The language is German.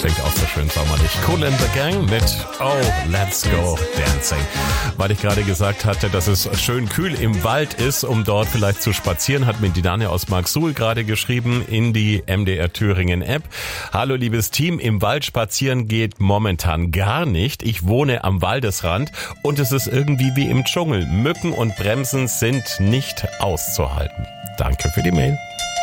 Klingt auch so schön sommerlich. Kool and the Gang mit Oh, Let's Go Dancing. Weil ich gerade gesagt hatte, dass es schön kühl im Wald ist, um dort vielleicht zu spazieren, hat mir die Dani aus Marksuhl gerade geschrieben in die MDR Thüringen App. Hallo liebes Team, im Wald spazieren geht momentan gar nicht. Ich wohne am Waldesrand und es ist irgendwie wie im Dschungel. Mücken und Bremsen sind nicht auszuhalten. Danke für die Mail.